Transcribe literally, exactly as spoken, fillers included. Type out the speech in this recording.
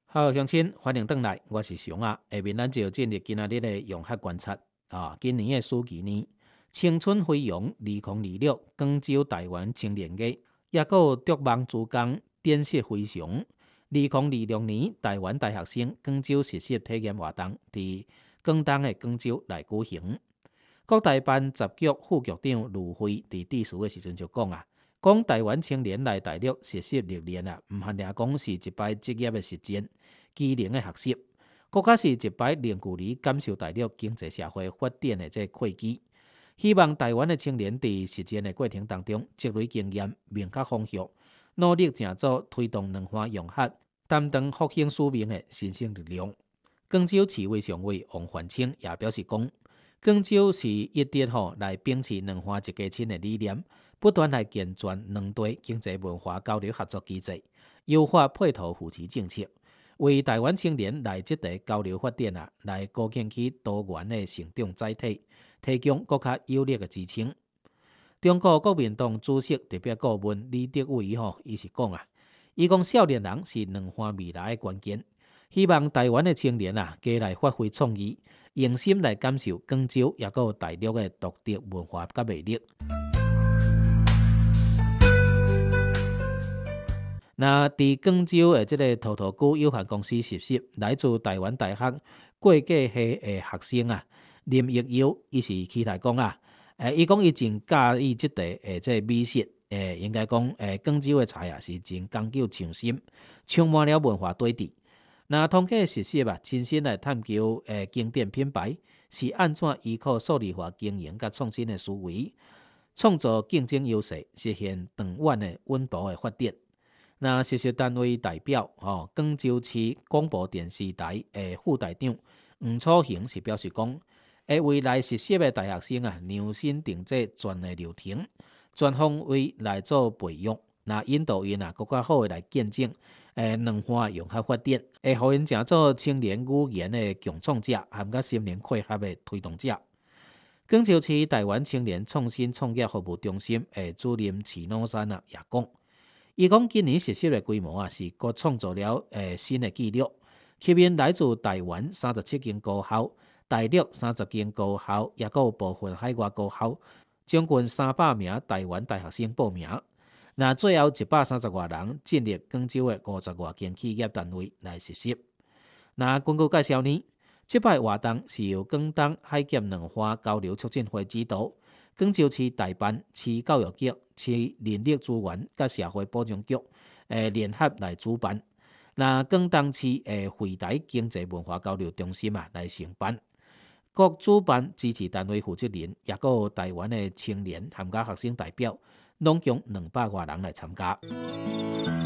好，乡亲，欢迎登来，我是熊啊。下面咱就进入今仔日的用客观察啊。今年的暑期年，青春飞扬，二零二六广州台湾青年节，也有逐梦之工，电色飞翔。二零二六年台湾大学生广州实习体验活动，伫广东的广州来举行。国台办十局副局长卢辉伫致辞的时阵就讲啊。讲台湾青年来大陆实习历练啊，毋限定讲是一摆职业的实践、技能的学习，更加是一摆零距离感受大陆经济社会发展的这契机。希望台湾的青年伫实践的过程当中积累经验、明确方向，努力正做推动两岸融合、担当复兴使命的新生力量。广州市委常委王焕清也表示讲，广州是一直吼来秉持两岸一家亲的理念。不断来健全两地经济文化交流合作机制，优化配套扶持政策，为台湾青年来这地交流发展啊，来构建起多元的成长载体，提供更加有力的支撑。中国国民党主席特别顾问李德伟吼，伊是讲啊，伊讲少年人是两岸未来的关键，希望台湾的青年啊，加来发挥创意，用心来感受广州也有大陆的独特文化甲魅力。那伫广州的这个陶陶谷有限公司实习，来自台湾大学会计系的学生啊，林奕尧，伊是起来讲啊，诶，伊讲伊真介意即个诶，即美食，诶，应该讲诶，广州的菜啊是真讲究匠心，充满了文化对比。那通过实习啊，亲身来探究诶经典品牌是安怎依靠数字化经营甲创新的思维，创造竞争优势，实现长远的稳步的发展。那实习单位代表吼，广州市广播电视台诶副台长黄楚雄是表示讲，诶未来实习的大学生啊，量身定制专业流程，专方位来做培育，那引导因啊更加好的来见证诶两岸融合发展，会互因成做青年语言的共创者，含甲心灵契合的推动者。广州市台湾青年创新创业服务中心诶主任齐诺山啊也讲。伊讲今年实习的规模啊，是各创造了诶新的纪录，吸引来自台湾三十七间高校、大陆三十间高校，也有部分海外高校，将近三百名台湾大学生报名。那最后一百三十外人进入广州的五十外间企业单位来实习。那根据介绍呢，这摆活动是由广东海检两岸交流促进会指导。广州市大办、市教育局、市人力资源甲社会保障局诶联合来主办，那广东市诶惠台经济文化交流中心啊来承办，各主办支持单位负责人，也有台湾的青年含加学生代表，拢共两百外人来参加。